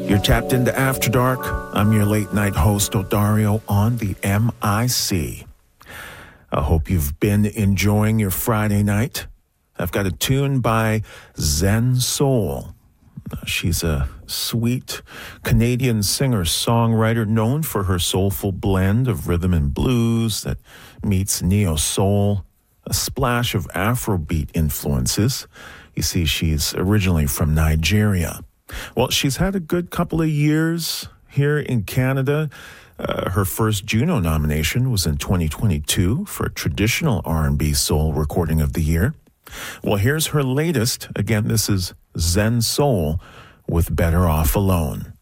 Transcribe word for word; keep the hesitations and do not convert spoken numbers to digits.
You're tapped into After Dark. I'm your late night host, Odario, on the M I C. I hope you've been enjoying your Friday night. I've got a tune by Zen Soul. She's a sweet Canadian singer-songwriter known for her soulful blend of rhythm and blues that meets neo-soul, a splash of Afrobeat influences. You see, she's originally from Nigeria. Well, she's had a good couple of years here in Canada. Uh, her first Juno nomination was in twenty twenty-two for Traditional R and B Soul Recording of the Year. Well, here's her latest. Again, this is Zen Soul with Better Off Alone.